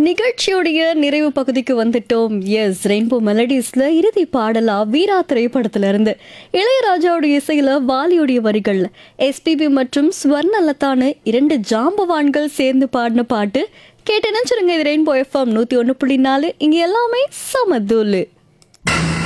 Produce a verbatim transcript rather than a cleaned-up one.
நிகழ்ச்சியுடைய நிறைவு பகுதிக்கு வந்துட்டோம். எஸ், ரெயின்போ மெலடிஸ்ல இறுதி பாடலா வீரா திரைப்படத்துல இருந்து இளையராஜாவுடைய இசையில வாலியுடைய வரிகள்ல எஸ்பிபி மற்றும் ஸ்வர்ணலதான இரண்டு ஜாம்பவான்கள் சேர்ந்து பாடின பாட்டு கேட்டு நினைச்சிருங்க. இது ரெயின்போ எஃப்எம் நூத்தி ஒன்னு புள்ளி நாலு. இங்க எல்லாமே சமதூலு.